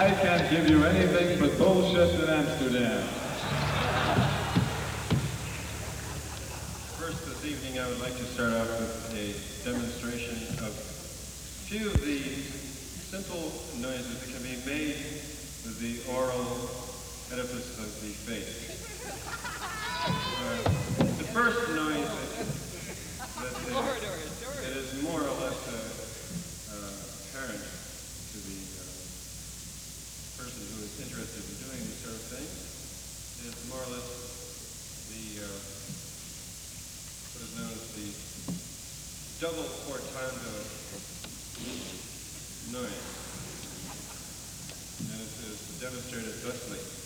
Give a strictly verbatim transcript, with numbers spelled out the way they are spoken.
I can't give you anything but bullshit in Amsterdam. First this evening I would like to start off with a demonstration of a few of the simple noises that can be made with the oral edifice of the face. Uh, the first noise that, that, is, that is more or less uh, uh, apparent to the uh, person who is interested in doing these sort of things is more or less the uh, what is known as the double portando noise. And it is demonstrated thusly.